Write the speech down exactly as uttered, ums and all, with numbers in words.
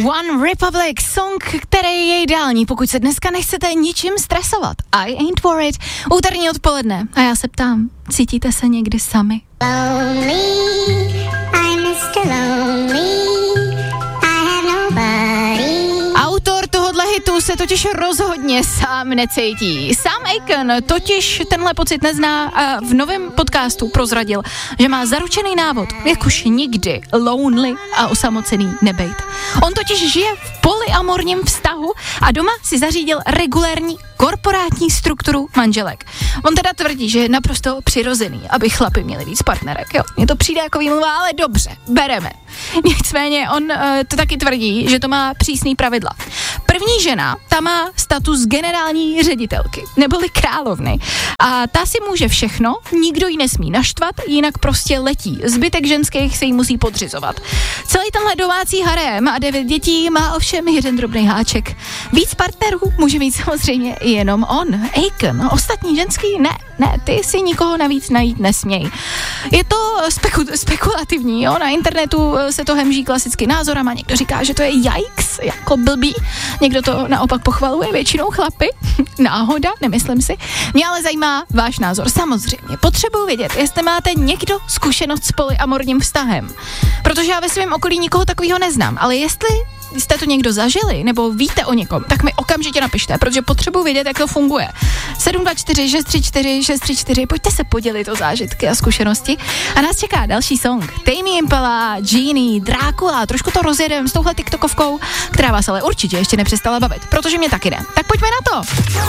One Republic, song, který je ideální, pokud se dneska nechcete ničím stresovat. I ain't worried. Úterní odpoledne. A já se ptám, cítíte se někdy sami? Lonely, I'm mister Lonely, I have nobody. Autor tohohle hitu se totiž rozhodně sám necítí. Sam Aiken totiž tenhle pocit nezná a v novém podcastu prozradil, že má zaručený návod, jak už nikdy lonely a osamocený nebejt. On totiž žije v polyamorním vztahu a doma si zařídil regulérní korporátní strukturu manželek. On teda tvrdí, že je naprosto přirozený, aby chlapi měli víc partnerek. Jo, mně to přijde jako výmluva, ale dobře, bereme. Nicméně on uh, to taky tvrdí, že to má přísný pravidla. První žena, ta má status generální ředitelky, neboli královny. A ta si může všechno, nikdo ji nesmí naštvat, jinak prostě letí. Zbytek ženských se jí musí podřizovat. Celý tenhle domácí harém a devět dětí má ovšem jeden drobný háček. Víc partnerů může mít samozřejmě jenom on, Aiken. Ostatní ženský ne, ne, ty si nikoho navíc najít nesměj. Je to speku- spekulativní, jo, na internetu se to hemží klasicky názorama, někdo říká, že to je yikes, jako blbý, někdo to naopak pochvaluje, většinou chlapy, náhoda, nemyslím si. Mě ale zajímá váš názor, samozřejmě. Potřebuji vědět, jestli máte někdo zkušenost s polyamorním vztahem, protože já ve svém okolí nikoho takového neznám, ale jestli jste to někdo zažili, nebo víte o někom, tak mi okamžitě napište, protože potřebuji vědět, jak to funguje. sedm dva čtyři šest tři čtyři šest tři čtyři, pojďte se podělit o zážitky a zkušenosti. A nás čeká další song. Tame Impala, Genie, Drácula, trošku to rozjedem s touhle tiktokovkou, která vás ale určitě ještě nepřestala bavit, protože mě taky ne. Tak pojďme na to.